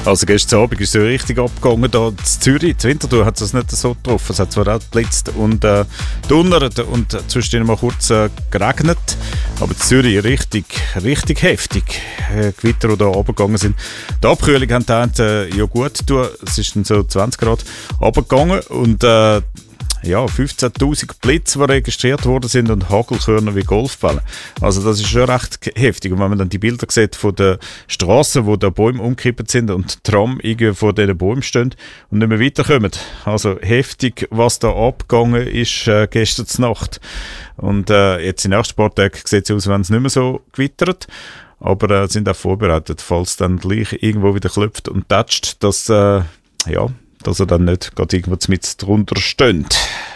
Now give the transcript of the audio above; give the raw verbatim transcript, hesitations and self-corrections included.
Also gestern Abend ist es ja richtig abgegangen da in Zürich. In Winterthur hat es nicht so getroffen. Es hat zwar auch geblitzt und äh, donnert und zwischendurch mal kurz äh, geregnet. Aber in Zürich richtig, richtig heftig. Äh, Gewitter, die da runtergegangen sind. Die Abkühlung haben die äh, ja gut getan. Es ist dann so zwanzig Grad runtergegangen und äh, ja, fünfzehntausend Blitze, die registriert worden sind und Hagelkörner wie Golfbälle. Also das ist schon recht heftig. Und wenn man dann die Bilder sieht von den Strassen, wo da Bäume umgekippt sind und Tram irgendwie vor diesen Bäumen stehen und nicht mehr weiterkommen. Also heftig, was da abgegangen ist äh, gestern Nacht. Und äh, jetzt in den nächsten paar Tagen sieht es aus, wenn es nicht mehr so gewittert. Aber äh, sind auch vorbereitet, falls es dann gleich irgendwo wieder klopft und tätscht, dass, äh, ja, dass er dann nicht gerade irgendwo mit drunter steht.